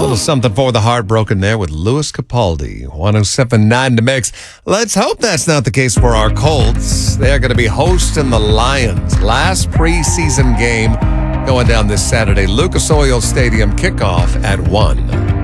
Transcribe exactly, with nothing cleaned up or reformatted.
little something for the heartbroken there with Louis Capaldi, one oh seven point nine to Mix. Let's hope that's not the case for our Colts. They're going to be hosting the Lions. Last preseason game going down this Saturday. Lucas Oil Stadium kickoff at one.